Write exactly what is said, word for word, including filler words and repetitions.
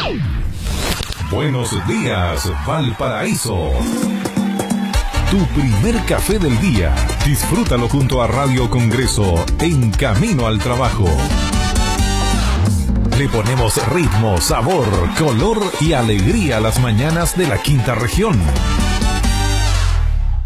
Buenos días, Valparaíso. Tu primer café del día. Disfrútalo junto a Radio Congreso en Camino al Trabajo. Le ponemos ritmo, sabor, color y alegría a las mañanas de la quinta región.